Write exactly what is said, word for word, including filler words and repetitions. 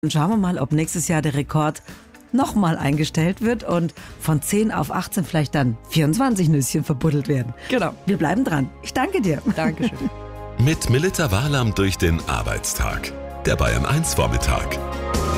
Und schauen wir mal, ob nächstes Jahr der Rekord nochmal eingestellt wird und von zehn auf achtzehn vielleicht dann vierundzwanzig Nüsschen verbuddelt werden. Genau. Wir bleiben dran. Ich danke dir. Dankeschön. Mit Melitta Wahlam durch den Arbeitstag. Der Bayern eins Vormittag.